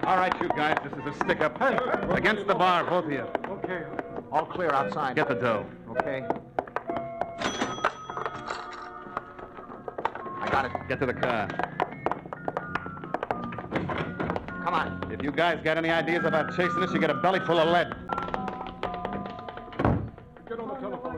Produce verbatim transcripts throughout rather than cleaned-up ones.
All right, you guys, this is a stick-up. Against the bar, both of you. Okay. All clear outside. Get the dough. Okay. I got it. Get to the car. Come on. If you guys got any ideas about chasing us, you get a belly full of lead. Get on the telephone.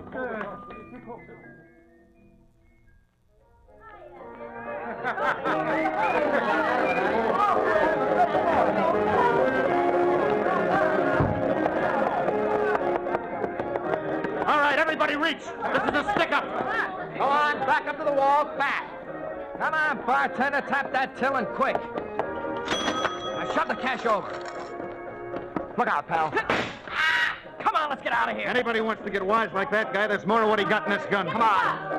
All right, everybody reach. This is a stick-up. Go on, back up to the wall, back. Come on, bartender, tap that till and quick. Now shove the cash over. Look out, pal. Ah, come on, let's get out of here. Anybody wants to get wise like that guy, there's more of what he got in this gun. Come on.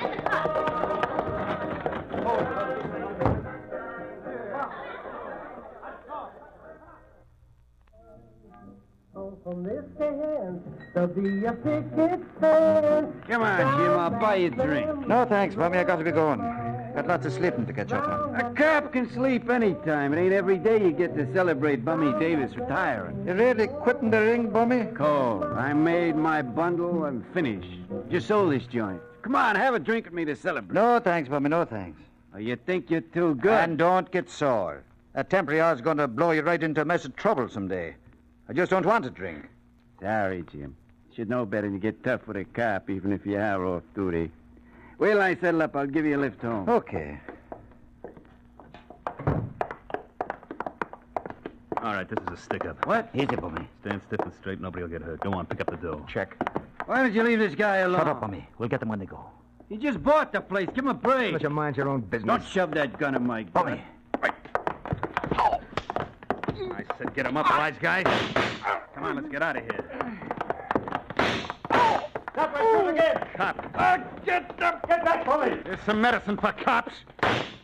From this stand, there'll be a picket stand. Come on, Jim, I'll buy you a drink. No, thanks, Bobby. I got to be going. Got lots of sleeping to catch up on. A cop can sleep any time. It ain't every day you get to celebrate Bummy Davis retiring. You really quitting the ring, Bummy? Cole, I made my bundle and finished. Just sold this joint. Come on, have a drink with me to celebrate. No, thanks, Bummy. No, thanks. Oh, you think you're too good? And don't get sore. That temporary hour's going to blow you right into a mess of trouble someday. I just don't want to drink. Sorry, Jim. Should know better than to get tough with a cop, even if you are off duty. Wait till I settle up. I'll give you a lift home. Okay. All right, this is a stick-up. What? Easy, Bummy. Stand stiff and straight. Nobody will get hurt. Go on, pick up the dough. Check. Why don't you leave this guy alone? Shut up, Bummy. We'll get them when they go. He just bought the place. Give him a break. Let you mind your own business. Don't shove that gun in my gun. Bummy. I said get him up, wise guy. Come on, let's get out of here. Stop right through again. Cop. Uh, get up. Get that bully. Here's some medicine for cops.